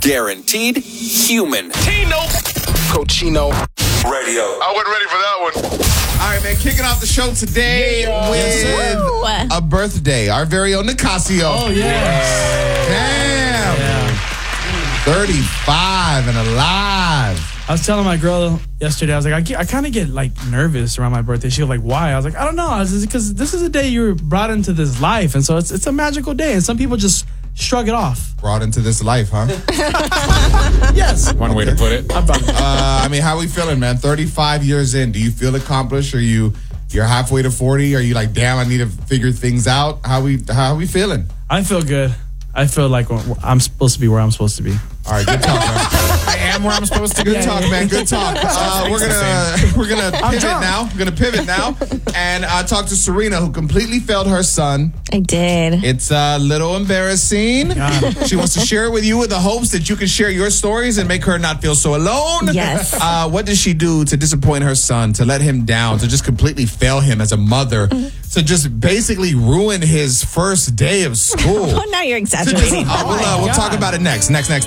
Guaranteed human. Cochino Radio. I wasn't ready for that one. All right, man, kicking off the show today with a birthday. Our very own Nicasio. Oh, yeah. Damn. 35 and alive. I was telling my girl yesterday, I was like, I kind of get like nervous around my birthday. She was like, why? I was like, I don't know. Because this is a day you were brought into this life. And so it's a magical day. And some people just shrug it off. Brought into this life, huh? Yes. One way to put it. I mean, how we feeling, man? 35 years in. Do you feel accomplished? You're halfway to 40? Are you like, damn, I need to figure things out? How are we feeling? I feel good. I feel like I'm supposed to be where I'm supposed to be. All right, good talk, man. I am where I'm supposed to be. Good talk, man. Good talk. We're gonna pivot now. We're gonna pivot now and talk to Serena, who completely failed her son. I did. It's a little embarrassing. She wants to share it with you with the hopes that you can share your stories and make her not feel so alone. Yes. What did she do to disappoint her son, to let him down, to just completely fail him as a mother, to just basically ruin his first day of school? Oh, now you're exaggerating. We'll talk about it next.